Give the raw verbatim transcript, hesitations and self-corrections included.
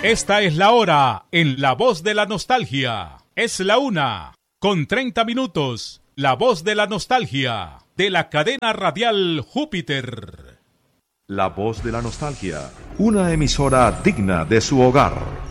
Esta es la hora en La Voz de la Nostalgia. Es la una, con treinta minutos. La Voz de la Nostalgia, de la cadena radial Júpiter. La Voz de la Nostalgia, una emisora digna de su hogar.